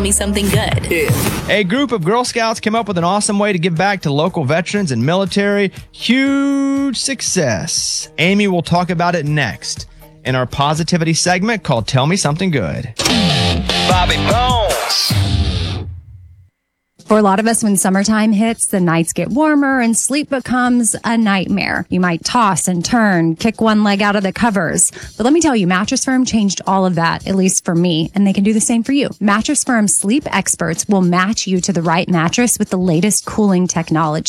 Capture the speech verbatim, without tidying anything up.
Me Something Good. Yeah. A group of Girl Scouts came up with an awesome way to give back to local veterans and military. Huge success. Amy will talk about it next in our positivity segment called Tell Me Something Good. Bobby Bones. For a lot of us, when summertime hits, the nights get warmer and sleep becomes a nightmare. You might toss and turn, kick one leg out of the covers. But let me tell you, Mattress Firm changed all of that, at least for me, and they can do the same for you. Mattress Firm sleep experts will match you to the right mattress with the latest cooling technology.